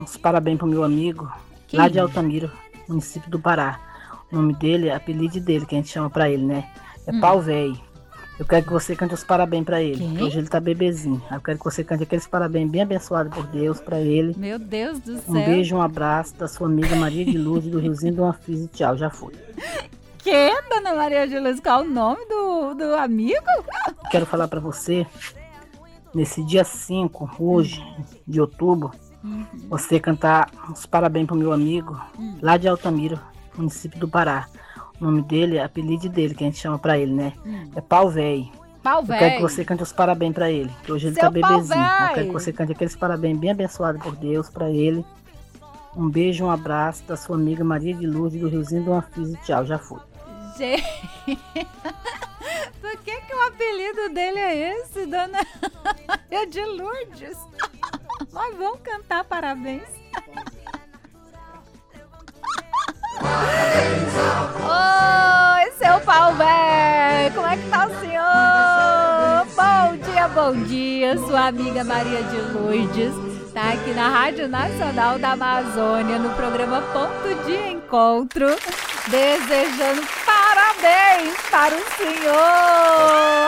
uns parabéns pro meu amigo, lá de Quem? Altamira, município do Pará. O nome dele, apelido dele, que a gente chama pra ele, né? É Hum. Pau Véi. Eu quero que você cante os parabéns pra ele, que Quem? hoje ele tá bebezinho. Eu quero que você cante aqueles parabéns bem abençoados por Deus pra ele. Meu Deus do Um céu. beijo, um abraço da sua amiga Maria de Lourdes do Riozinho do Anfis e tchau, já foi. Que, dona Maria de Luz? Qual o nome do amigo? Quero falar pra você, nesse dia 5, hoje, de outubro, você cantar os parabéns pro meu amigo, lá de Altamira, município do Pará. O nome dele, apelido dele, que a gente chama pra ele, né? É Pau Véi. Pau Eu quero que véi. você cante os parabéns pra ele, que hoje ele Seu tá pau bebezinho. Eu quero véi. que você cante aqueles parabéns bem abençoados por Deus pra ele. Um beijo, um abraço da sua amiga Maria de Lourdes do Riozinho do Anfis e tchau, já foi. Gente, por que o apelido dele é esse, dona Maria de Lourdes? Nós vamos cantar parabéns. Oi, seu pau velho, como é que tá o senhor? Bom dia, sua amiga Maria de Lourdes. Tá aqui na Rádio Nacional da Amazônia, no programa Ponto de Encontro, desejando parabéns para o senhor.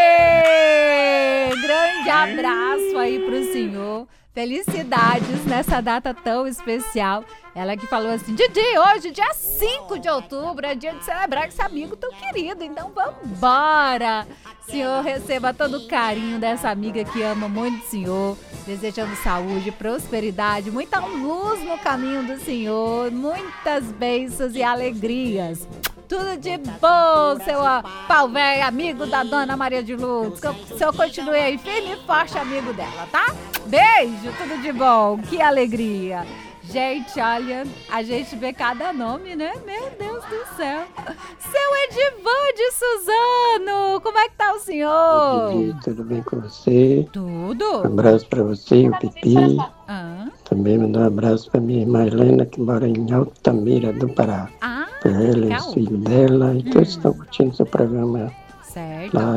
Aê! Grande abraço aí pro senhor. Felicidades nessa data tão especial. Ela que falou assim, Didi, hoje, dia 5 de outubro, é dia de celebrar esse amigo tão querido. Então, vambora! Senhor, receba todo o carinho dessa amiga que ama muito o senhor. Desejando saúde, prosperidade, muita luz no caminho do senhor. Muitas bênçãos e alegrias. Tudo de bom, seu pau velho, amigo da dona Maria de Lourdes. Que o senhor continue aí firme e forte amigo dela, tá? Beijo, tudo de bom, que alegria. Gente, olha, a gente vê cada nome, né? Meu Deus do céu. Seu Edivan de Suzano, como é que tá o senhor? Oi, Didi, tudo bem com você? Tudo. Um abraço para você e o Pipi. Ah, Também mandar um abraço para minha irmã Helena, que mora em Altamira do Pará. Para ela e legal. os filhos dela. E todos estão curtindo seu programa Certo. lá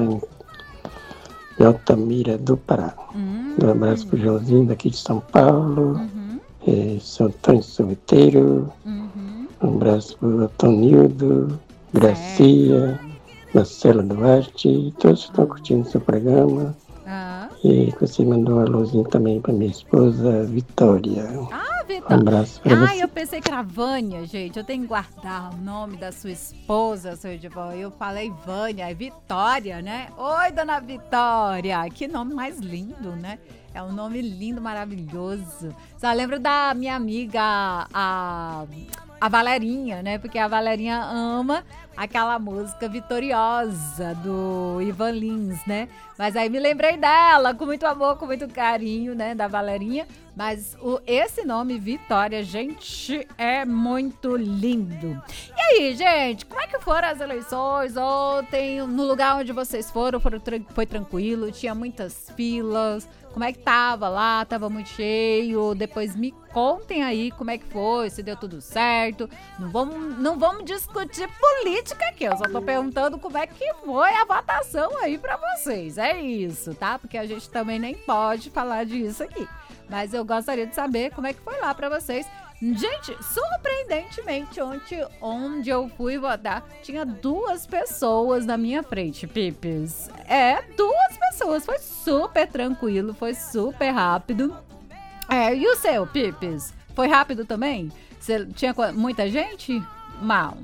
em Altamira do Pará. Um abraço para o Joãozinho daqui de São Paulo. São Antônio Sorveteiro. Um abraço para o Antonildo, Gracia, Marcela Duarte. Todos estão curtindo seu programa. Ah, E você mandou um alôzinho também para minha esposa, Vitória. Vitor. Um abraço para você. Eu pensei que era Vânia, gente. Eu tenho que guardar o nome da sua esposa, seu Edivan. Eu falei Vânia, é Vitória, né? Oi, dona Vitória. Que nome mais lindo, né? É um nome lindo, maravilhoso. Só lembro da minha amiga, a Valerinha, né? Porque a Valerinha ama aquela música Vitoriosa do Ivan Lins, né? Mas aí me lembrei dela, com muito amor, com muito carinho, né? Da Valerinha. Mas esse nome, Vitória, gente, é muito lindo. E aí, gente, como é que foram as eleições ontem? No lugar onde vocês foram, foi tranquilo? Tinha muitas filas? Como é que tava lá? Tava muito cheio? Depois me contem aí como é que foi, se deu tudo certo. Não vamos discutir política aqui, eu só tô perguntando como é que foi a votação aí pra vocês. É isso, tá? Porque a gente também nem pode falar disso aqui. Mas eu gostaria de saber como é que foi lá pra vocês. Gente, surpreendentemente, ontem, onde eu fui votar, tinha 2 pessoas na minha frente, Pipes. 2 pessoas. Foi super tranquilo, foi super rápido. E o seu, Pipes? Foi rápido também? Você tinha muita gente? Mal.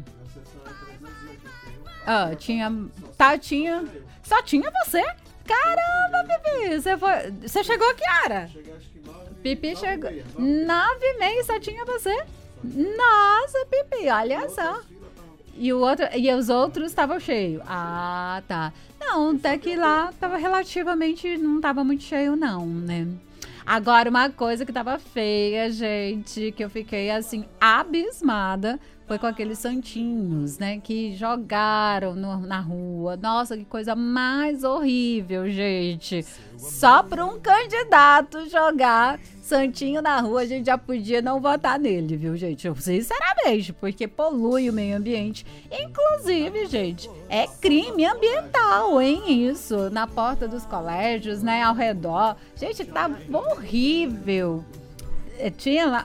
Tinha. Só tinha você? Caramba, Pipi! Você chegou a que hora? Pipi chegou. 9h30, só tinha você? Nossa, Pipi, olha só. E os outros estavam cheios. Ah, tá. Não, até que lá tava relativamente. Não tava muito cheio, não, né? Agora, uma coisa que tava feia, gente, que eu fiquei assim, abismada, foi com aqueles santinhos, né, que jogaram na rua. Nossa, que coisa mais horrível, gente. Só para um candidato jogar santinho na rua, a gente já podia não votar nele, viu, gente? Sinceramente, porque polui o meio ambiente. Inclusive, gente, é crime ambiental, hein, isso, na porta dos colégios, né, ao redor. Gente, tá horrível. Tinha lá,